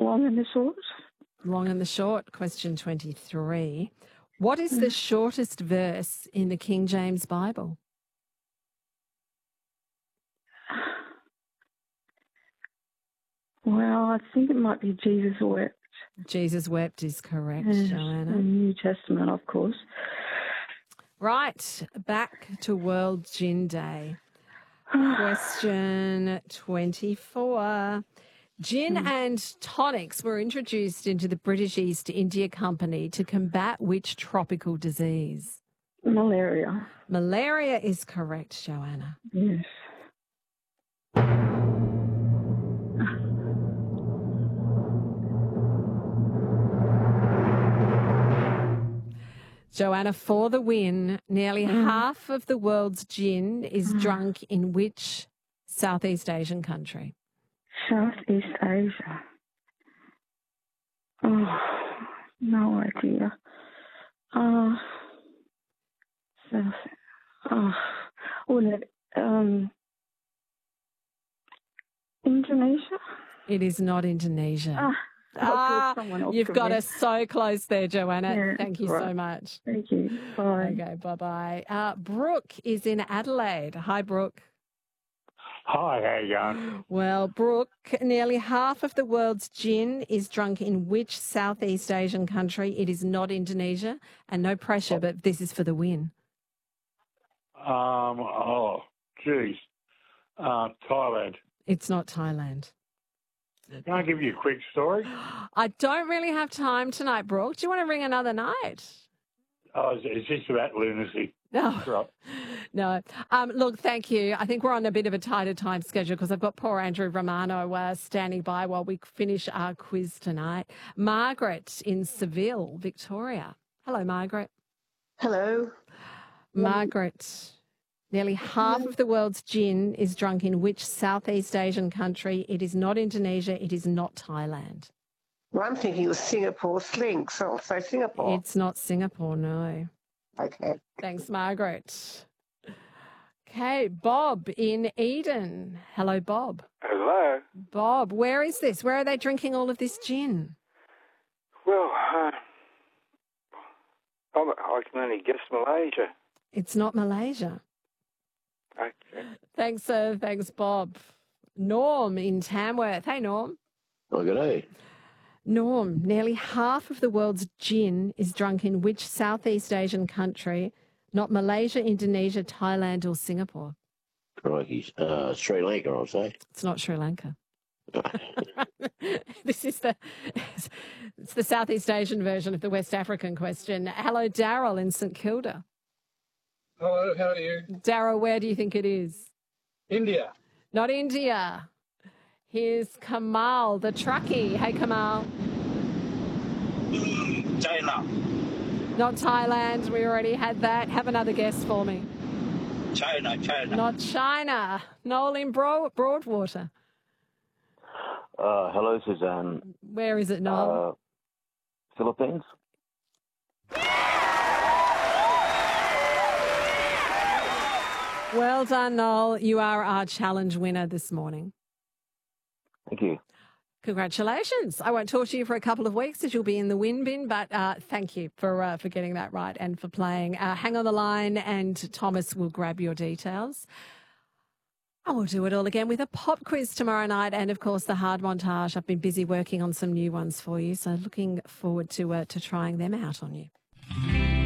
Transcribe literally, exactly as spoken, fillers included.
long and the short? Long and the short, question twenty-three. What is Mm. the shortest verse in the King James Bible? Well, I think it might be Jesus wept. Jesus wept is correct, Yes, Joanna. the New Testament, of course. Right, back to World Gin Day. Question twenty-four. Gin Mm. and tonics were introduced into the British East India Company to combat which tropical disease? Malaria. Malaria is correct, Joanna. Yes. Joanna, for the win, nearly Mm. half of the world's gin is Mm. drunk in which Southeast Asian country? Southeast Asia. Oh, no idea. Uh, South. Oh, oh, that, um, Indonesia? It is not Indonesia. Ah, Ah, someone else you've could got be. us so close there, Joanna. Yeah, Thank you right. so much. Thank you. Bye. Okay, bye-bye. Uh, Brooke is in Adelaide. Hi, Brooke. Hi, how you going? Well, Brooke, nearly half of the world's gin is drunk in which Southeast Asian country? It is not Indonesia, and no pressure, but this is for the win. Um, oh, geez. Uh, Thailand. It's not Thailand. Can I give you a quick story? I don't really have time tonight, Brooke. Do you want to ring another night? Oh, is, is this about lunacy? No. Right. No. Um, look, thank you. I think we're on a bit of a tighter time schedule because I've got poor Andrew Romano uh, standing by while we finish our quiz tonight. Margaret in Seville, Victoria. Hello, Margaret. Hello. Margaret, nearly half of the world's gin is drunk in which Southeast Asian country? It is not Indonesia. It is not Thailand. Well, I'm thinking it was Singapore Sling, so I'll say Singapore. It's not Singapore, no. Okay. Thanks, Margaret. Okay, Bob in Eden. Hello, Bob. Hello. Bob, where is this? Where are they drinking all of this gin? Well, uh, I'm, I can only guess Malaysia. It's not Malaysia. Okay. Thanks, uh, thanks, Bob. Norm in Tamworth. Hey, Norm. Oh, good day. Norm, nearly half of the world's gin is drunk in which Southeast Asian country? Not Malaysia, Indonesia, Thailand or Singapore. Crikey. Uh, Sri Lanka, I'll say. It's not Sri Lanka. This is the it's the Southeast Asian version of the West African question. Hello, Daryl in St Kilda. Hello, how are you? Daryl, where do you think it is? India. Not India. Here's Kamal, the truckie. Hey, Kamal. China. Not Thailand. We already had that. Have another guess for me. China, China. Not China. Noel in Broad- Broadwater. Uh, hello, Suzanne. Where is it, Noel? Uh, Philippines? Well done, Noel. You are our challenge winner this morning. Thank you. Congratulations. I won't talk to you for a couple of weeks as you'll be in the win bin, but uh, thank you for uh, for getting that right and for playing. Uh, hang on the line and Thomas will grab your details. I will do it all again with a pop quiz tomorrow night and, of course, the hard montage. I've been busy working on some new ones for you, so looking forward to uh, to trying them out on you.